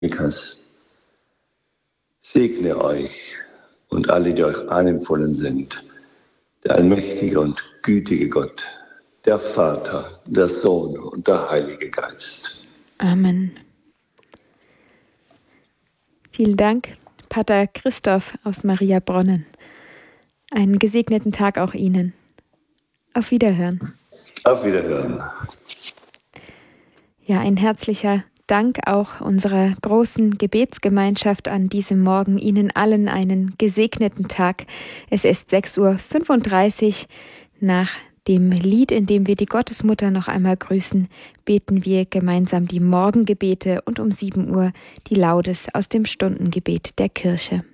Mikas. Segne euch und alle, die euch anempfohlen sind, der allmächtige und gütige Gott, der Vater, der Sohn und der Heilige Geist. Amen. Vielen Dank, Pater Christoph aus Mariabronnen. Einen gesegneten Tag auch Ihnen. Auf Wiederhören. Auf Wiederhören. Ja, ein herzlicher Dank auch unserer großen Gebetsgemeinschaft an diesem Morgen. Ihnen allen einen gesegneten Tag. Es ist 6:35 Uhr. Nach dem Lied, in dem wir die Gottesmutter noch einmal grüßen, beten wir gemeinsam die Morgengebete und um 7 Uhr die Laudes aus dem Stundengebet der Kirche.